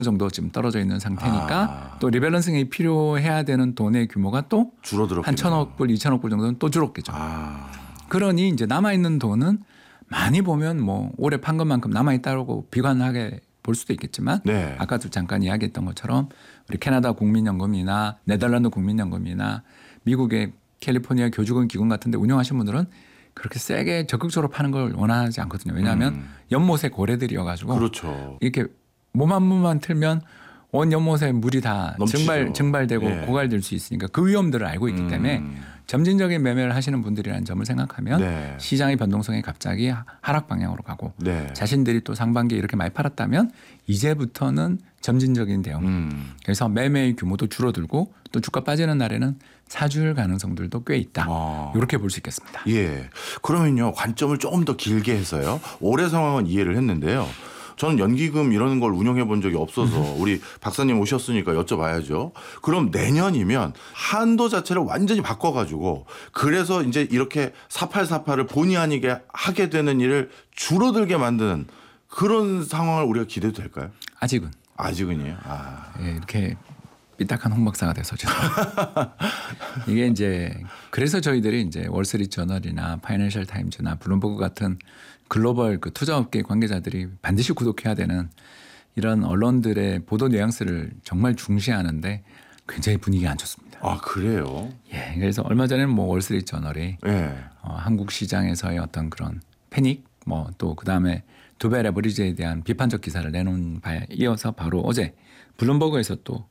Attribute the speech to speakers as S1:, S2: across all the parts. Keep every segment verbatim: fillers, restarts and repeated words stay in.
S1: 정도 지금 떨어져 있는 상태니까
S2: 아.
S1: 또 리밸런싱이 필요해야 되는 돈의 규모가 또
S2: 줄어들었겠네요.
S1: 한 천억 불, 이천억 불 정도는 또 줄었겠죠.
S2: 아.
S1: 그러니 이제 남아 있는 돈은 많이 보면 뭐 올해 판 것만큼 남아 있다고 비관하게 볼 수도 있겠지만
S2: 네.
S1: 아까도 잠깐 이야기했던 것처럼 우리 캐나다 국민연금이나 네덜란드 국민연금이나 미국의 캘리포니아 교주금 기금 같은 데 운영하시는 분들은 그렇게 세게 적극적으로 파는 걸 원하지 않거든요. 왜냐하면
S2: 음.
S1: 연못의 고래들이어가지고
S2: 그렇죠.
S1: 이렇게 몸 한 번만 틀면 온 연못에 물이 다
S2: 넘치죠.
S1: 증발, 증발되고
S2: 예.
S1: 고갈될 수 있으니까 그 위험들을 알고 있기 때문에
S2: 음.
S1: 점진적인 매매를 하시는 분들이라는 점을 생각하면
S2: 네.
S1: 시장의 변동성이 갑자기 하락 방향으로 가고
S2: 네.
S1: 자신들이 또 상반기에 이렇게 많이 팔았다면 이제부터는 점진적인 대응.
S2: 음.
S1: 그래서 매매의 규모도 줄어들고 또 주가 빠지는 날에는 사줄 가능성들도 꽤 있다.
S2: 아.
S1: 이렇게 볼 수 있겠습니다.
S2: 예. 그러면요, 관점을 조금 더 길게 해서요. 올해 상황은 이해를 했는데요. 저는 연기금 이런 걸 운영해 본 적이 없어서 우리 박사님 오셨으니까 여쭤봐야죠. 그럼 내년이면 한도 자체를 완전히 바꿔가지고 그래서 이제 이렇게 사팔사팔을 본의 아니게 하게 되는 일을 줄어들게 만드는 그런 상황을 우리가 기대도 될까요?
S1: 아직은.
S2: 아직은요. 아.
S1: 예, 이렇게 삐딱한 홍 박사가 돼서 죄송합니다. 이게 이제 그래서 저희들이 이제 월스트리트저널이나 파이낸셜 타임즈나 블룸버그 같은 글로벌 그 투자업계 관계자들이 반드시 구독해야 되는 이런 언론들의 보도 뉘앙스를 정말 중시하는데 굉장히 분위기가 안 좋습니다.
S2: 아, 그래요?
S1: 예, 그래서 얼마 전에는 뭐 월스트리트저널이
S2: 예.
S1: 어, 한국 시장에서의 어떤 그런 패닉, 뭐 또 그 다음에 두배 레버리지에 대한 비판적 기사를 내놓은 바에 이어서 바로 어제 블룸버그에서 또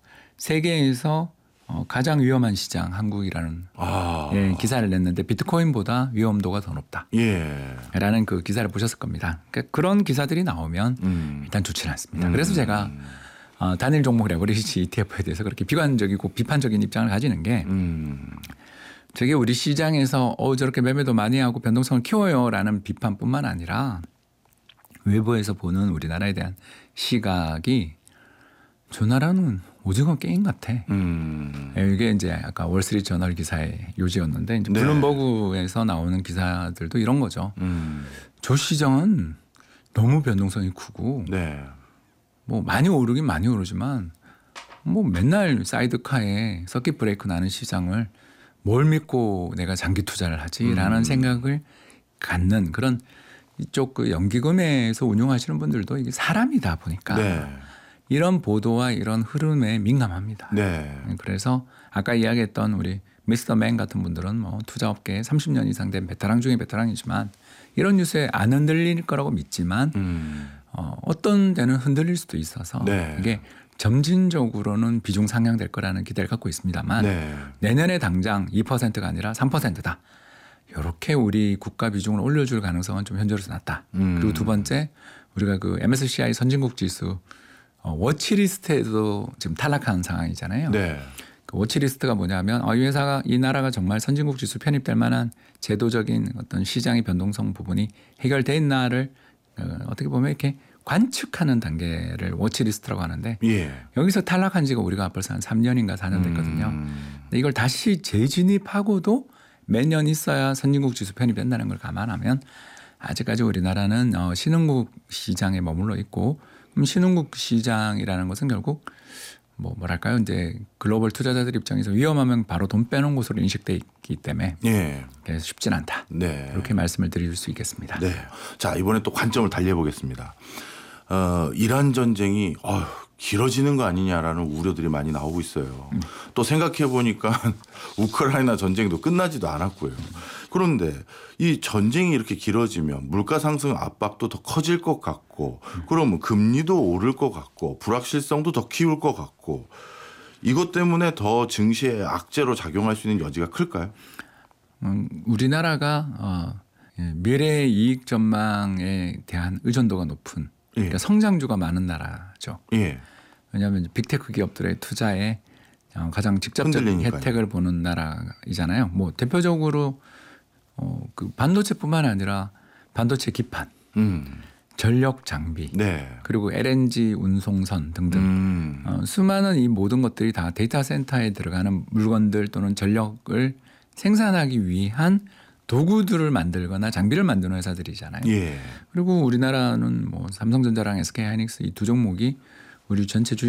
S1: 세계에서 어, 가장 위험한 시장 한국이라는
S2: 아.
S1: 예, 기사를 냈는데 비트코인보다 위험도가 더 높다.
S2: 예.
S1: 라는 그 기사를 보셨을 겁니다. 그러니까 그런 기사들이 나오면
S2: 음.
S1: 일단 좋지는 않습니다.
S2: 음.
S1: 그래서 제가 어, 단일 종목 레버리지 이티에프에 대해서 그렇게 비관적이고 비판적인 입장을 가지는 게
S2: 음.
S1: 저게 우리 시장에서 어, 저렇게 매매도 많이 하고 변동성을 키워요라는 비판뿐만 아니라 외부에서 보는 우리나라에 대한 시각이 저 나라는 오징어 게임 같아.
S2: 음.
S1: 이게 이제 아까 월스트리트 저널 기사의 요지였는데 이제
S2: 네.
S1: 블룸버그에서 나오는 기사들도 이런 거죠.
S2: 음.
S1: 저 시장은 너무 변동성이 크고
S2: 네.
S1: 뭐 많이 오르긴 많이 오르지만 뭐 맨날 사이드카에 서킷 브레이크 나는 시장을 뭘 믿고 내가 장기 투자를 하지라는
S2: 음.
S1: 생각을 갖는 그런 이쪽 그 연기금에서 운용하시는 분들도 이게 사람이다 보니까
S2: 네.
S1: 이런 보도와 이런 흐름에 민감합니다.
S2: 네.
S1: 그래서 아까 이야기했던 우리 미스터 맨 같은 분들은 뭐 투자업계에 삼십 년 이상 된 베테랑 중에 베테랑이지만 이런 뉴스에 안 흔들릴 거라고 믿지만
S2: 음.
S1: 어, 어떤 데는 흔들릴 수도 있어서
S2: 네.
S1: 이게 점진적으로는 비중 상향될 거라는 기대를 갖고 있습니다만
S2: 네.
S1: 내년에 당장 이 퍼센트가 아니라 삼 퍼센트다. 이렇게 우리 국가 비중을 올려줄 가능성은 좀 현재로서 낮다.
S2: 음.
S1: 그리고 두 번째 우리가 그 엠에스시아이 선진국 지수 어, 워치리스트에도 지금 탈락한 상황이잖아요.
S2: 네.
S1: 그 워치리스트가 뭐냐면 어, 이 회사가 이 나라가 정말 선진국 지수 편입될 만한 제도적인 어떤 시장의 변동성 부분이 해결돼 있나를 어, 어떻게 보면 이렇게 관측하는 단계를 워치리스트라고 하는데
S2: 예.
S1: 여기서 탈락한 지가 우리가 벌써 한 삼 년인가 사 년 됐거든요.
S2: 음.
S1: 근데 이걸 다시 재진입하고도 매년 있어야 선진국 지수 편입된다는 걸 감안하면 아직까지 우리나라는 어, 신흥국 시장에 머물러 있고 그럼 신흥국 시장이라는 것은 결국 뭐 뭐랄까요 이제 글로벌 투자자들 입장에서 위험하면 바로 돈 빼놓은 곳으로 인식돼 있기 때문에
S2: 예.
S1: 그래서 쉽진 않다.
S2: 네.
S1: 이렇게 말씀을 드릴 수 있겠습니다.
S2: 네. 자, 이번에 또 관점을 달리해 보겠습니다. 어, 이란 전쟁이 어휴, 길어지는 거 아니냐라는 우려들이 많이 나오고 있어요. 음. 또 생각해 보니까 우크라이나 전쟁도 끝나지도 않았고요. 그런데 이 전쟁이 이렇게 길어지면 물가 상승 압박도 더 커질 것 같고 그러면 금리도 오를 것 같고 불확실성도 더 키울 것 같고 이것 때문에 더 증시에 악재로 작용할 수 있는 여지가 클까요?
S1: 음, 우리나라가 어, 미래 이익 전망에 대한 의존도가 높은 그러니까
S2: 예.
S1: 성장주가 많은 나라죠.
S2: 예.
S1: 왜냐하면 빅테크 기업들의 투자에 가장 직접적인
S2: 흔들리니까요.
S1: 혜택을 보는 나라이잖아요. 뭐 대표적으로 어, 그 반도체뿐만 아니라 반도체 기판,
S2: 음.
S1: 전력 장비,
S2: 네.
S1: 그리고 엘엔지 운송선 등등
S2: 음.
S1: 어, 수많은 이 모든 것들이 다 데이터 센터에 들어가는 물건들 또는 전력을 생산하기 위한 도구들을 만들거나 장비를 만드는 회사들이잖아요.
S2: 예.
S1: 그리고 우리나라는 뭐 삼성전자랑 에스케이하이닉스 이 두 종목이 우리 전체